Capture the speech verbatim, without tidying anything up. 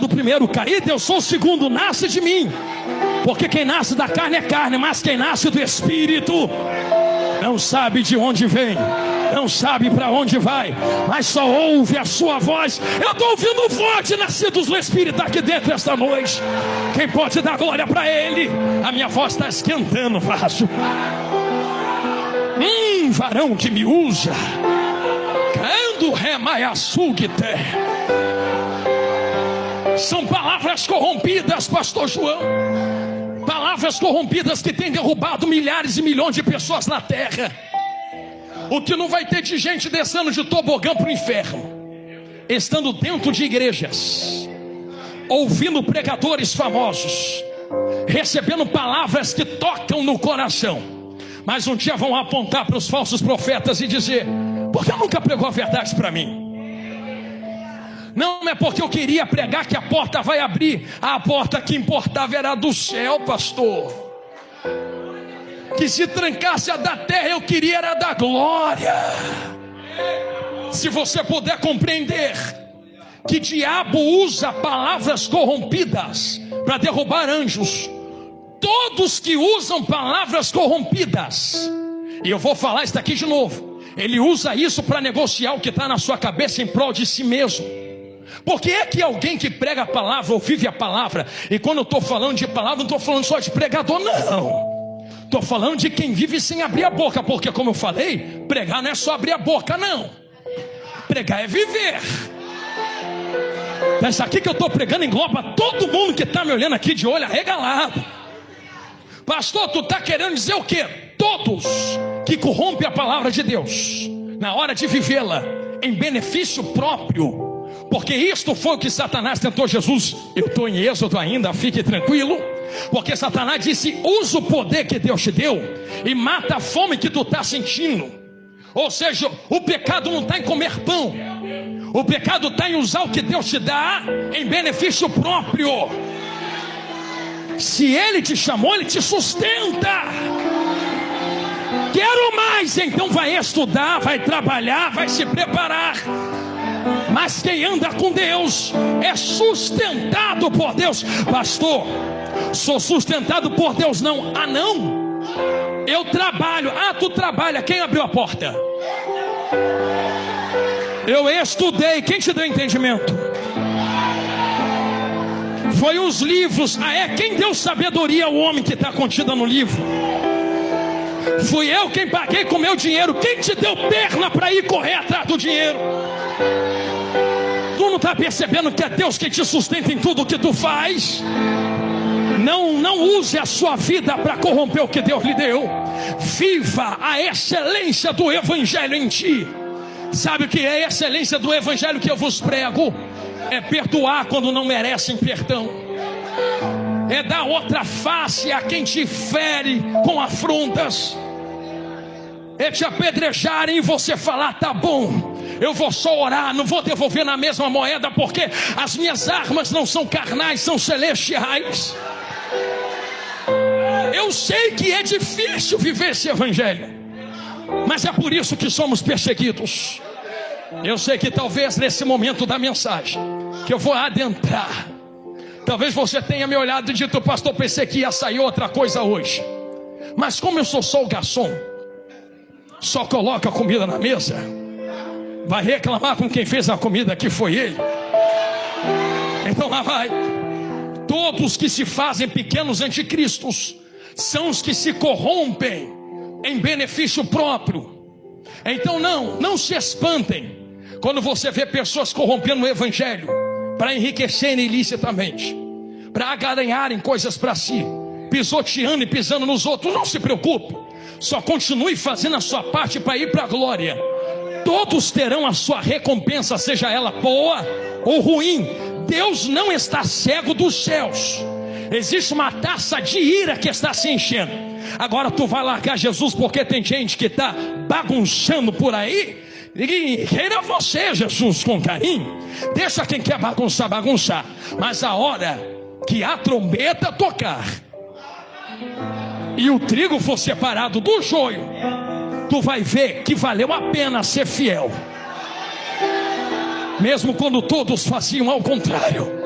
do primeiro caído, eu sou o segundo, nasce de mim. Porque quem nasce da carne é carne, mas quem nasce do Espírito não sabe de onde vem, não sabe para onde vai, mas só ouve a sua voz. Eu estou ouvindo voz, nascidos do Espírito aqui dentro esta noite. Quem pode dar glória para Ele? A minha voz está esquentando, vaso. Hum, varão que me usa, cando remaiaçugite. São palavras corrompidas, pastor João. Palavras corrompidas que têm derrubado milhares e milhões de pessoas na terra. O que não vai ter de gente descendo de tobogã para o inferno, estando dentro de igrejas, ouvindo pregadores famosos, recebendo palavras que tocam no coração, mas um dia vão apontar para os falsos profetas e dizer: por que nunca pregou a verdade para mim? Não é porque eu queria pregar que a porta vai abrir. A porta que importava era do céu, pastor. Que se trancasse a da terra, eu queria era da glória. Se você puder compreender que diabo usa palavras corrompidas para derrubar anjos, todos que usam palavras corrompidas, e eu vou falar isso aqui de novo, ele usa isso para negociar o que está na sua cabeça em prol de si mesmo. Porque é que alguém que prega a palavra ou vive a palavra, e quando eu estou falando de palavra, não estou falando só de pregador, não. Estou falando de quem vive sem abrir a boca. Porque, como eu falei, pregar não é só abrir a boca, não. Pregar é viver. Isso aqui que eu estou pregando engloba todo mundo que está me olhando aqui de olho arregalado. Pastor, tu está querendo dizer o quê? Todos que corrompem a palavra de Deus na hora de vivê-la em benefício próprio. Porque isto foi o que Satanás tentou Jesus. Eu estou em Êxodo ainda, fique tranquilo. Porque Satanás disse: usa o poder que Deus te deu e mata a fome que tu está sentindo. Ou seja, o pecado não está em comer pão, o pecado está em usar o que Deus te dá em benefício próprio. Se Ele te chamou, Ele te sustenta. Quero mais, então vai estudar, vai trabalhar, vai se preparar. Mas quem anda com Deus é sustentado por Deus. Pastor, sou sustentado por Deus não. Ah não, eu trabalho. Ah, tu trabalha, quem abriu a porta? Eu estudei, quem te deu entendimento? Foi os livros. Ah é, quem deu sabedoria ao homem que está contida no livro? Fui eu quem paguei com meu dinheiro. Quem te deu perna para ir correr atrás do dinheiro? Tu não está percebendo que é Deus que te sustenta em tudo o que tu faz? Não, não use a sua vida para corromper o que Deus lhe deu. Viva a excelência do Evangelho em ti. Sabe o que é a excelência do Evangelho que eu vos prego? É perdoar quando não merecem perdão. É dar outra face a quem te fere com afrontas. É te apedrejarem e você falar: tá bom, eu vou só orar, não vou devolver na mesma moeda, porque as minhas armas não são carnais, são celestiais. Eu sei que é difícil viver esse evangelho, mas é por isso que somos perseguidos. Eu sei que talvez nesse momento da mensagem que eu vou adentrar, talvez você tenha me olhado e dito: pastor, pensei que ia sair outra coisa hoje. Mas como eu sou só o garçom, só coloca a comida na mesa, vai reclamar com quem fez a comida, que foi ele. Então lá vai. Todos que se fazem pequenos anticristos são os que se corrompem em benefício próprio. Então não, não se espantem quando você vê pessoas corrompendo o evangelho para enriquecerem ilicitamente, para agaranharem coisas para si, pisoteando e pisando nos outros. Não se preocupe, só continue fazendo a sua parte para ir para a glória. Todos terão a sua recompensa, seja ela boa ou ruim. Deus não está cego dos céus. Existe uma taça de ira que está se enchendo. Agora tu vai largar Jesus porque tem gente que está bagunçando por aí? E queira você, Jesus, com carinho. Deixa quem quer bagunçar, bagunçar. Mas a hora que a trombeta tocar e o trigo for separado do joio, tu vai ver que valeu a pena ser fiel, mesmo quando todos faziam ao contrário.